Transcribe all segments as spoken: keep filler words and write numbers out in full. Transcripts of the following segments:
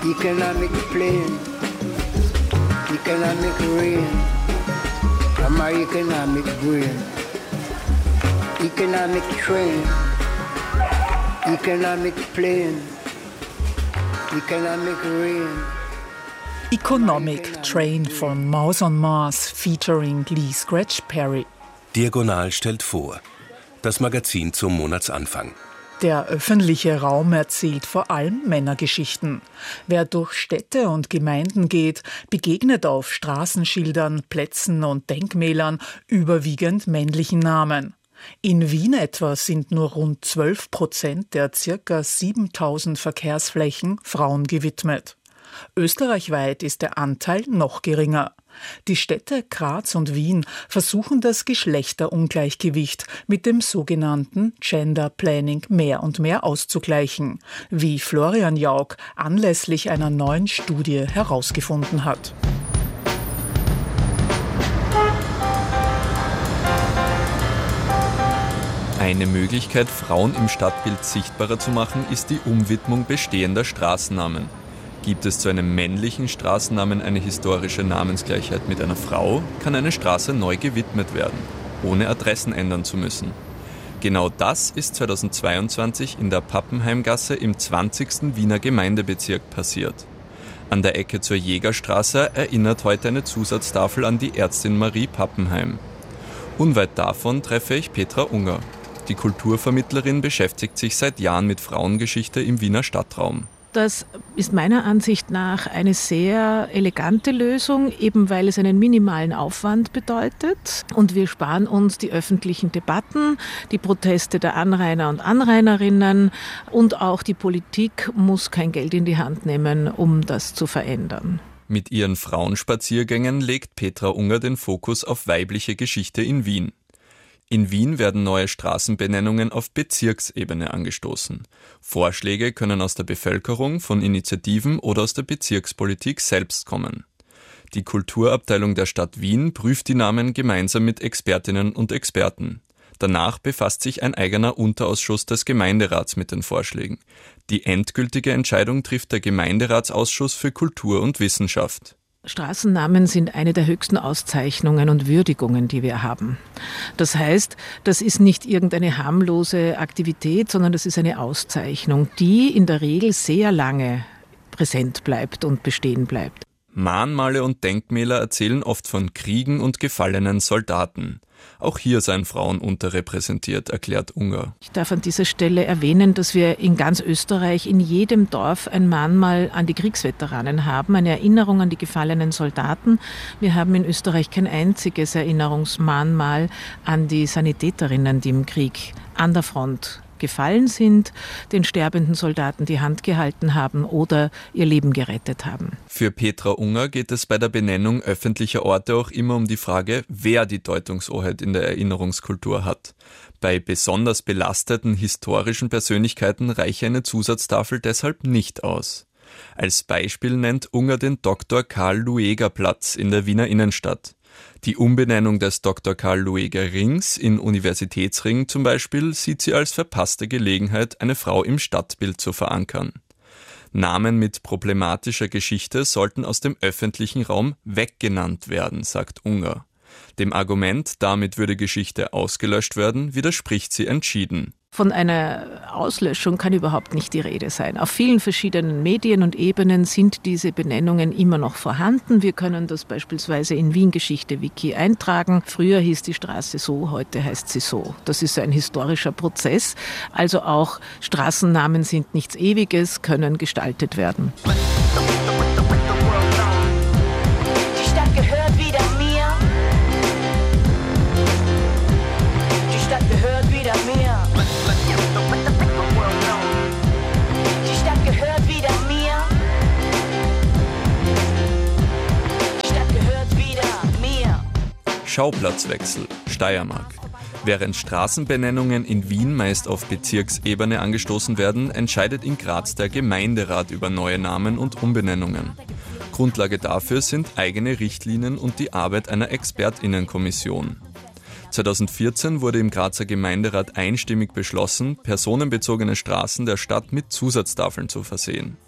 economic plane, economic rain, my economic brain, economic train, economic plane, economic rain. Economic Train von Mouse on Mars featuring Lee Scratch Perry. Diagonal stellt vor. Das Magazin zum Monatsanfang. Der öffentliche Raum erzählt vor allem Männergeschichten. Wer durch Städte und Gemeinden geht, begegnet auf Straßenschildern, Plätzen und Denkmälern überwiegend männlichen Namen. In Wien etwa sind nur rund zwölf Prozent der ca. siebentausend Verkehrsflächen Frauen gewidmet. Österreichweit ist der Anteil noch geringer. Die Städte Graz und Wien versuchen das Geschlechterungleichgewicht mit dem sogenannten Gender Planning mehr und mehr auszugleichen, wie Florian Jauch anlässlich einer neuen Studie herausgefunden hat. Eine Möglichkeit, Frauen im Stadtbild sichtbarer zu machen, ist die Umwidmung bestehender Straßennamen. Gibt es zu einem männlichen Straßennamen eine historische Namensgleichheit mit einer Frau, kann eine Straße neu gewidmet werden, ohne Adressen ändern zu müssen. Genau das ist zweitausendzweiundzwanzig in der Pappenheimgasse im zwanzigsten Wiener Gemeindebezirk passiert. An der Ecke zur Jägerstraße erinnert heute eine Zusatztafel an die Ärztin Marie Pappenheim. Unweit davon treffe ich Petra Unger. Die Kulturvermittlerin beschäftigt sich seit Jahren mit Frauengeschichte im Wiener Stadtraum. Das ist meiner Ansicht nach eine sehr elegante Lösung, eben weil es einen minimalen Aufwand bedeutet. Und wir sparen uns die öffentlichen Debatten, die Proteste der Anrainer und Anrainerinnen, und auch die Politik muss kein Geld in die Hand nehmen, um das zu verändern. Mit ihren Frauenspaziergängen legt Petra Unger den Fokus auf weibliche Geschichte in Wien. In Wien werden neue Straßenbenennungen auf Bezirksebene angestoßen. Vorschläge können aus der Bevölkerung, von Initiativen oder aus der Bezirkspolitik selbst kommen. Die Kulturabteilung der Stadt Wien prüft die Namen gemeinsam mit Expertinnen und Experten. Danach befasst sich ein eigener Unterausschuss des Gemeinderats mit den Vorschlägen. Die endgültige Entscheidung trifft der Gemeinderatsausschuss für Kultur und Wissenschaft. Straßennamen sind eine der höchsten Auszeichnungen und Würdigungen, die wir haben. Das heißt, das ist nicht irgendeine harmlose Aktivität, sondern das ist eine Auszeichnung, die in der Regel sehr lange präsent bleibt und bestehen bleibt. Mahnmale und Denkmäler erzählen oft von Kriegen und gefallenen Soldaten. Auch hier seien Frauen unterrepräsentiert, erklärt Unger. Ich darf an dieser Stelle erwähnen, dass wir in ganz Österreich in jedem Dorf ein Mahnmal an die Kriegsveteranen haben, eine Erinnerung an die gefallenen Soldaten. Wir haben in Österreich kein einziges Erinnerungsmahnmal an die Sanitäterinnen, die im Krieg an der Front gefallen sind, den sterbenden Soldaten die Hand gehalten haben oder ihr Leben gerettet haben. Für Petra Unger geht es bei der Benennung öffentlicher Orte auch immer um die Frage, wer die Deutungshoheit in der Erinnerungskultur hat. Bei besonders belasteten historischen Persönlichkeiten reiche eine Zusatztafel deshalb nicht aus. Als Beispiel nennt Unger den Doktor Karl-Lueger-Platz in der Wiener Innenstadt. Die Umbenennung des Doktor Karl-Lueger-Rings in Universitätsring zum Beispiel sieht sie als verpasste Gelegenheit, eine Frau im Stadtbild zu verankern. Namen mit problematischer Geschichte sollten aus dem öffentlichen Raum weggenannt werden, sagt Unger. Dem Argument, damit würde Geschichte ausgelöscht werden, widerspricht sie entschieden. Von einer Auslöschung kann überhaupt nicht die Rede sein. Auf vielen verschiedenen Medien und Ebenen sind diese Benennungen immer noch vorhanden. Wir können das beispielsweise in Wien Geschichte Wiki eintragen. Früher hieß die Straße so, heute heißt sie so. Das ist ein historischer Prozess. Also auch Straßennamen sind nichts Ewiges, können gestaltet werden. Die Stadt gehört wieder mir. Die Stadt gehört wieder mir. Die Stadt gehört wieder mir. Die Stadt gehört wieder mir. Schauplatzwechsel, Steiermark. Während Straßenbenennungen in Wien meist auf Bezirksebene angestoßen werden, entscheidet in Graz der Gemeinderat über neue Namen und Umbenennungen. Grundlage dafür sind eigene Richtlinien und die Arbeit einer ExpertInnenkommission. zweitausendvierzehn wurde im Grazer Gemeinderat einstimmig beschlossen, personenbezogene Straßen der Stadt mit Zusatztafeln zu versehen.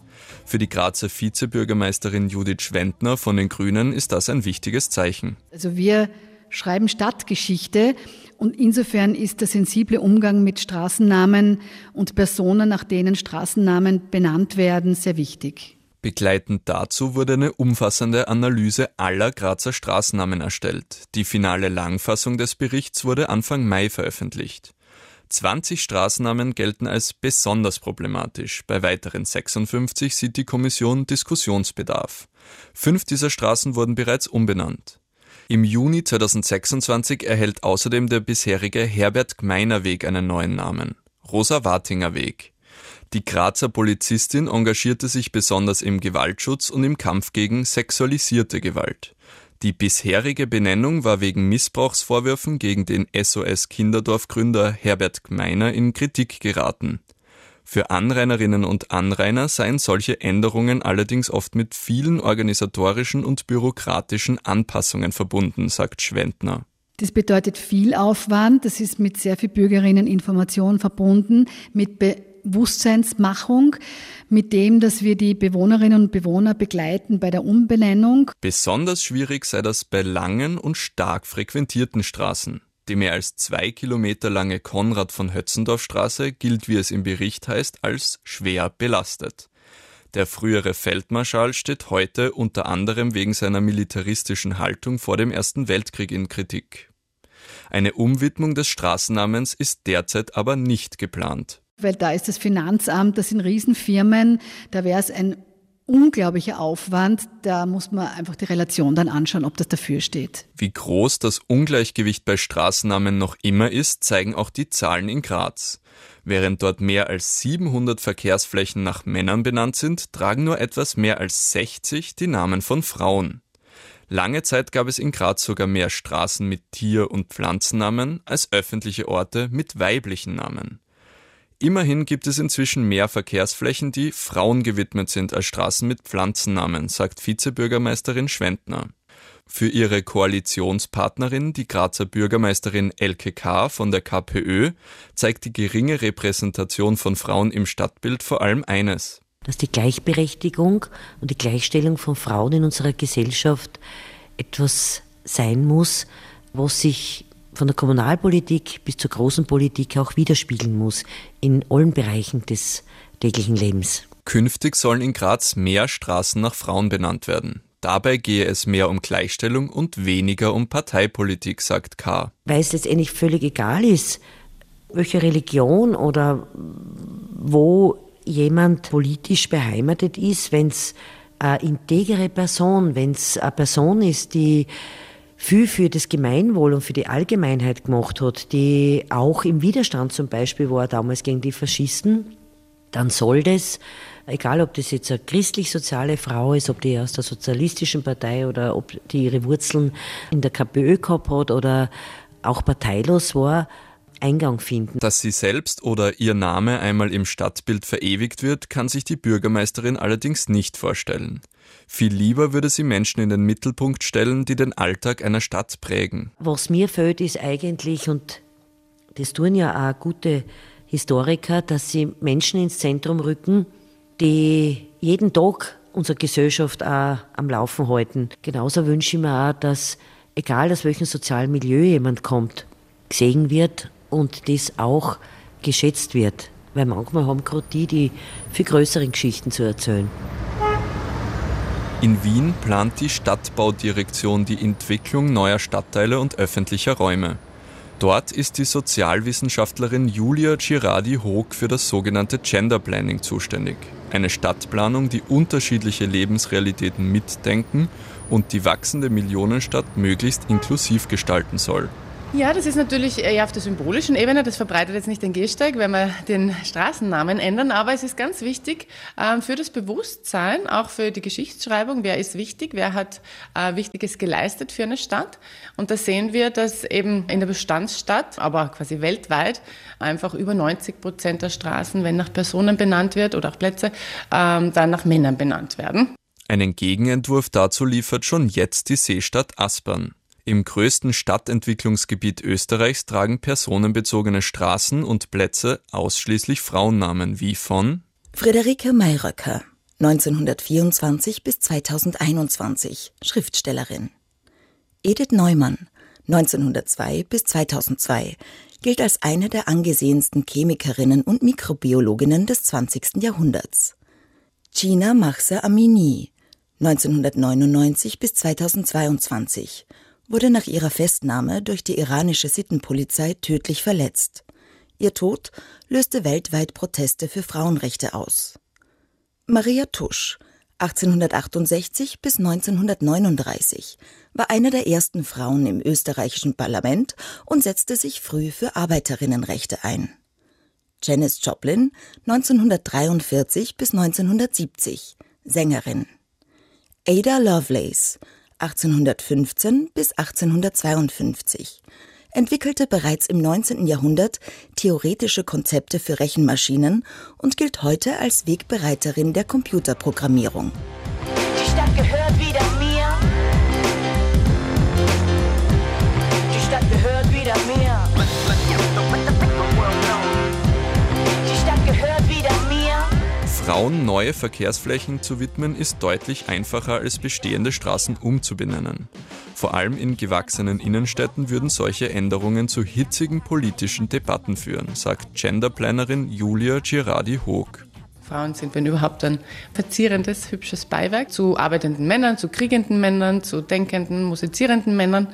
Für die Grazer Vizebürgermeisterin Judith Schwentner von den Grünen ist das ein wichtiges Zeichen. Also wir schreiben Stadtgeschichte und insofern ist der sensible Umgang mit Straßennamen und Personen, nach denen Straßennamen benannt werden, sehr wichtig. Begleitend dazu wurde eine umfassende Analyse aller Grazer Straßennamen erstellt. Die finale Langfassung des Berichts wurde Anfang Mai veröffentlicht. zwanzig Straßennamen gelten als besonders problematisch. Bei weiteren sechsundfünfzig sieht die Kommission Diskussionsbedarf. Fünf dieser Straßen wurden bereits umbenannt. Im Juni zweitausendsechsundzwanzig erhält außerdem der bisherige Herbert-Gmeiner-Weg einen neuen Namen: Rosa-Wartinger-Weg. Die Grazer Polizistin engagierte sich besonders im Gewaltschutz und im Kampf gegen sexualisierte Gewalt. Die bisherige Benennung war wegen Missbrauchsvorwürfen gegen den S O S-Kinderdorf-Gründer Herbert Gmeiner in Kritik geraten. Für Anrainerinnen und Anrainer seien solche Änderungen allerdings oft mit vielen organisatorischen und bürokratischen Anpassungen verbunden, sagt Schwentner. Das bedeutet viel Aufwand, das ist mit sehr viel Bürgerinneninformation verbunden, mit Bewusstseinsmachung, mit dem, dass wir die Bewohnerinnen und Bewohner begleiten bei der Umbenennung. Besonders schwierig sei das bei langen und stark frequentierten Straßen. Die mehr als zwei Kilometer lange Konrad-von-Hötzendorf-Straße gilt, wie es im Bericht heißt, als schwer belastet. Der frühere Feldmarschall steht heute unter anderem wegen seiner militaristischen Haltung vor dem Ersten Weltkrieg in Kritik. Eine Umwidmung des Straßennamens ist derzeit aber nicht geplant. Weil da ist das Finanzamt, das sind Riesenfirmen, da wäre es ein unglaublicher Aufwand, da muss man einfach die Relation dann anschauen, ob das dafür steht. Wie groß das Ungleichgewicht bei Straßennamen noch immer ist, zeigen auch die Zahlen in Graz. Während dort mehr als siebenhundert Verkehrsflächen nach Männern benannt sind, tragen nur etwas mehr als sechzig die Namen von Frauen. Lange Zeit gab es in Graz sogar mehr Straßen mit Tier- und Pflanzennamen als öffentliche Orte mit weiblichen Namen. Immerhin gibt es inzwischen mehr Verkehrsflächen, die Frauen gewidmet sind, als Straßen mit Pflanzennamen, sagt Vizebürgermeisterin Schwentner. Für ihre Koalitionspartnerin, die Grazer Bürgermeisterin Elke K. von der KPÖ, zeigt die geringe Repräsentation von Frauen im Stadtbild vor allem eines: Dass die Gleichberechtigung und die Gleichstellung von Frauen in unserer Gesellschaft etwas sein muss, was sich von der Kommunalpolitik bis zur großen Politik auch widerspiegeln muss in allen Bereichen des täglichen Lebens. Künftig sollen in Graz mehr Straßen nach Frauen benannt werden. Dabei gehe es mehr um Gleichstellung und weniger um Parteipolitik, sagt K. Weil es letztendlich völlig egal ist, welche Religion oder wo jemand politisch beheimatet ist, wenn es eine integere Person, wenn es eine Person ist, die viel für das Gemeinwohl und für die Allgemeinheit gemacht hat, die auch im Widerstand zum Beispiel war damals gegen die Faschisten, dann soll das, egal ob das jetzt eine christlich-soziale Frau ist, ob die aus der sozialistischen Partei oder ob die ihre Wurzeln in der KPÖ gehabt hat oder auch parteilos war, Eingang finden. Dass sie selbst oder ihr Name einmal im Stadtbild verewigt wird, kann sich die Bürgermeisterin allerdings nicht vorstellen. Viel lieber würde sie Menschen in den Mittelpunkt stellen, die den Alltag einer Stadt prägen. Was mir fehlt, ist eigentlich, und das tun ja auch gute Historiker, dass sie Menschen ins Zentrum rücken, die jeden Tag unsere Gesellschaft auch am Laufen halten. Genauso wünsche ich mir auch, dass, egal aus welchem sozialen Milieu jemand kommt, gesehen wird und das auch geschätzt wird. Weil manchmal haben gerade die, die viel größeren Geschichten zu erzählen. In Wien plant die Stadtbaudirektion die Entwicklung neuer Stadtteile und öffentlicher Räume. Dort ist die Sozialwissenschaftlerin Julia Girardi-Hoog für das sogenannte Gender Planning zuständig. Eine Stadtplanung, die unterschiedliche Lebensrealitäten mitdenken und die wachsende Millionenstadt möglichst inklusiv gestalten soll. Ja, das ist natürlich eher auf der symbolischen Ebene. Das verbreitet jetzt nicht den Gehsteig, wenn wir den Straßennamen ändern. Aber es ist ganz wichtig ähm, für das Bewusstsein, auch für die Geschichtsschreibung. Wer ist wichtig? Wer hat äh, Wichtiges geleistet für eine Stadt? Und da sehen wir, dass eben in der Bestandsstadt, aber quasi weltweit, einfach über neunzig Prozent der Straßen, wenn nach Personen benannt wird oder auch Plätze, ähm, dann nach Männern benannt werden. Einen Gegenentwurf dazu liefert schon jetzt die Seestadt Aspern. Im größten Stadtentwicklungsgebiet Österreichs tragen personenbezogene Straßen und Plätze ausschließlich Frauennamen wie von Friederike Mayröcker, neunzehnhundertvierundzwanzig bis zweitausendeinundzwanzig, Schriftstellerin. Edith Neumann, neunzehnhundertzwei bis zweitausendzwei, gilt als eine der angesehensten Chemikerinnen und Mikrobiologinnen des zwanzigsten Jahrhunderts. Gina Mahsa Amini, neunzehnhundertneunundneunzig bis zweitausendzweiundzwanzig, wurde nach ihrer Festnahme durch die iranische Sittenpolizei tödlich verletzt. Ihr Tod löste weltweit Proteste für Frauenrechte aus. Maria Tusch, achtzehnhundertachtundsechzig bis neunzehnhundertneununddreißig, war eine der ersten Frauen im österreichischen Parlament und setzte sich früh für Arbeiterinnenrechte ein. Janis Joplin, neunzehnhundertdreiundvierzig bis neunzehnhundertsiebzig, Sängerin. Ada Lovelace, achtzehnhundertfünfzehn bis achtzehnhundertzweiundfünfzig, entwickelte bereits im neunzehnten Jahrhundert theoretische Konzepte für Rechenmaschinen und gilt heute als Wegbereiterin der Computerprogrammierung. Die Stadt gehört wieder mir. Die Stadt gehört wieder mir. Die Stadt gehört wieder mir. Frauen neue Verkehrsflächen zu widmen, ist deutlich einfacher als bestehende Straßen umzubenennen. Vor allem in gewachsenen Innenstädten würden solche Änderungen zu hitzigen politischen Debatten führen, sagt Genderplanerin Julia Girardi-Hoog. Frauen sind, wenn überhaupt, ein verzierendes, hübsches Beiwerk zu arbeitenden Männern, zu kriegenden Männern, zu denkenden, musizierenden Männern.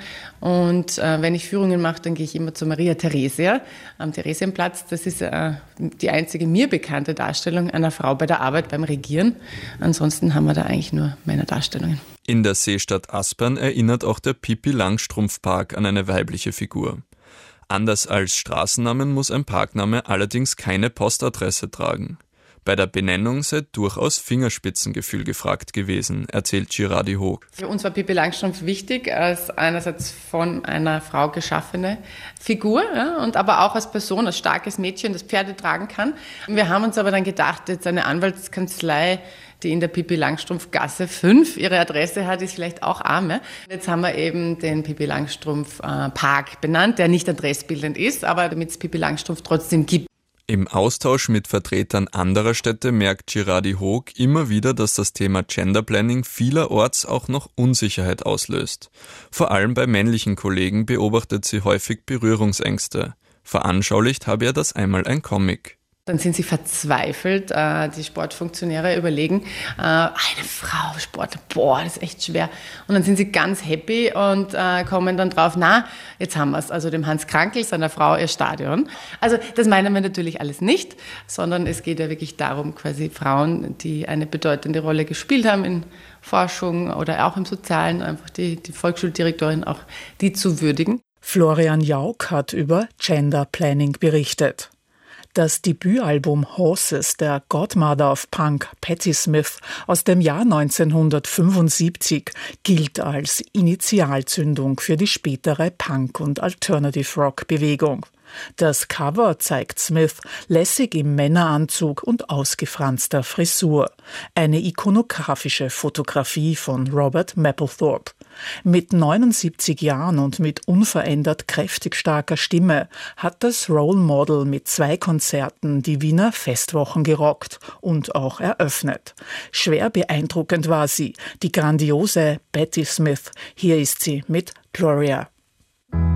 Und äh, wenn ich Führungen mache, dann gehe ich immer zu Maria Theresia am Theresienplatz. Das ist äh, die einzige mir bekannte Darstellung einer Frau bei der Arbeit, beim Regieren. Ansonsten haben wir da eigentlich nur Männerdarstellungen. In der Seestadt Aspern erinnert auch der Pippi-Langstrumpf-Park an eine weibliche Figur. Anders als Straßennamen muss ein Parkname allerdings keine Postadresse tragen. Bei der Benennung sei durchaus Fingerspitzengefühl gefragt gewesen, erzählt Girardi-Hoog. Für uns war Pippi Langstrumpf wichtig als einerseits von einer Frau geschaffene Figur, ja, und aber auch als Person, als starkes Mädchen, das Pferde tragen kann. Wir haben uns aber dann gedacht, jetzt eine Anwaltskanzlei, die in der Pippi Langstrumpf Gasse fünf ihre Adresse hat, ist vielleicht auch arm. Ja? Jetzt haben wir eben den Pippi Langstrumpf äh, Park benannt, der nicht adressbildend ist, aber damit es Pippi Langstrumpf trotzdem gibt. Im Austausch mit Vertretern anderer Städte merkt Girardi-Hoog immer wieder, dass das Thema Genderplanning vielerorts auch noch Unsicherheit auslöst. Vor allem bei männlichen Kollegen beobachtet sie häufig Berührungsängste. Veranschaulicht habe er das einmal ein Comic. Dann sind sie verzweifelt, die Sportfunktionäre überlegen, eine Frau, Sport, boah, das ist echt schwer. Und dann sind sie ganz happy und kommen dann drauf, na, jetzt haben wir es, also dem Hans Krankl, seiner Frau, ihr Stadion. Also das meinen wir natürlich alles nicht, sondern es geht ja wirklich darum, quasi Frauen, die eine bedeutende Rolle gespielt haben in Forschung oder auch im Sozialen, einfach die, die Volksschuldirektorin auch, die zu würdigen. Florian Jauch hat über Genderplanning berichtet. Das Debütalbum Horses der Godmother of Punk, Patti Smith, aus dem Jahr neunzehnhundertfünfundsiebzig, gilt als Initialzündung für die spätere Punk- und Alternative-Rock-Bewegung. Das Cover zeigt Smith lässig im Männeranzug und ausgefranster Frisur. Eine ikonografische Fotografie von Robert Mapplethorpe. Mit neunundsiebzig Jahren und mit unverändert kräftig starker Stimme hat das Role Model mit zwei Konzerten die Wiener Festwochen gerockt und auch eröffnet. Schwer beeindruckend war sie, die grandiose Patti Smith. Hier ist sie mit Gloria.